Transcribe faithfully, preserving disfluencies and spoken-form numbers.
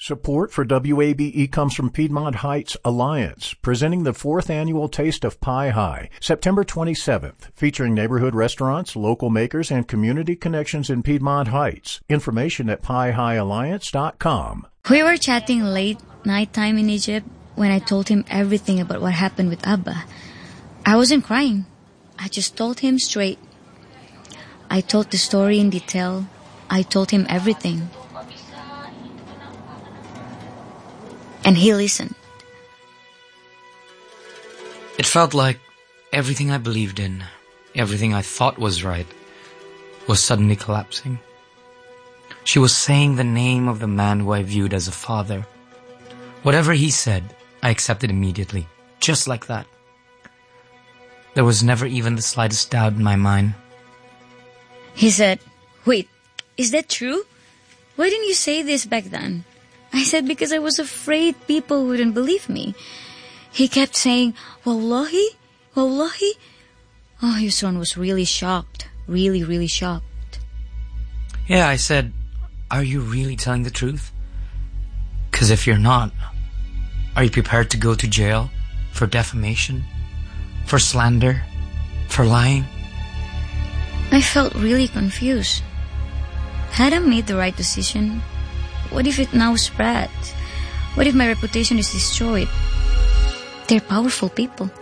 Support for W A B E comes from Piedmont Heights Alliance, presenting the fourth annual Taste of Pie High, September twenty-seventh, featuring neighborhood restaurants, local makers, and community connections in Piedmont Heights. Information at pie high alliance dot com. We were chatting late night time in Egypt when I told him everything about what happened with Abba. I wasn't crying. I just told him straight. I told the story in detail. I told him everything. And he listened. It felt like everything I believed in, everything I thought was right, was suddenly collapsing. She was saying the name of the man who I viewed as a father. Whatever he said, I accepted immediately, just like that. There was never even the slightest doubt in my mind. He said, "Wait, is that true? Why didn't you say this back then?" I said, "Because I was afraid people wouldn't believe me." He kept saying, "Wallahi? Wallahi?" Oh, Yusron was really shocked. Really, really shocked. Yeah, I said, "Are you really telling the truth? Because if you're not, are you prepared to go to jail for defamation, for slander, for lying?" I felt really confused. Had I made the right decision? What if it now spreads? What if my reputation is destroyed? They're powerful people.